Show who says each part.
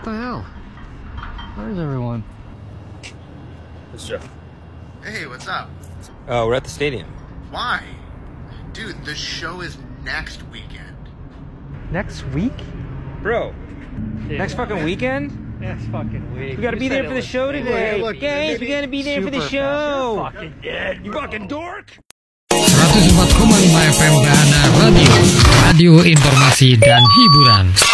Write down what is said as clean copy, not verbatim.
Speaker 1: the hell? Where's everyone?
Speaker 2: It's Joe.
Speaker 3: Hey, what's up?
Speaker 2: Oh, we're at the stadium.
Speaker 3: Why? Dude, the show is next weekend.
Speaker 1: Next week?
Speaker 2: Bro.
Speaker 1: Next fucking weekend?
Speaker 4: Next fucking week.
Speaker 1: We gotta be there for the show today.
Speaker 3: Look,
Speaker 1: Guys, we gotta be there for the show.
Speaker 4: You're fucking dead.
Speaker 1: You fucking dork.
Speaker 5: 104,5 FM Bahana Radio. Radio informasi dan hiburan.